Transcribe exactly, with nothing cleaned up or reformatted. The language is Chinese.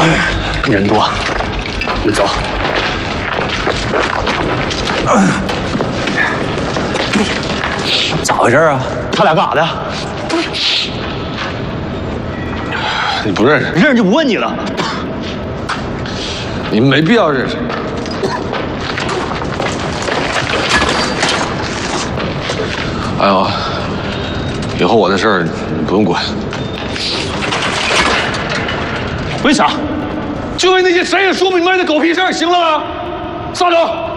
人多，我们走。咋回事啊？他俩干啥的？ 你不认识？ 认识就不问你了。 你们没必要认识。哎呦，以后我的事儿你不用管。 为啥？ 就为那些谁也说不明白的狗屁事儿，行了吧？撒手。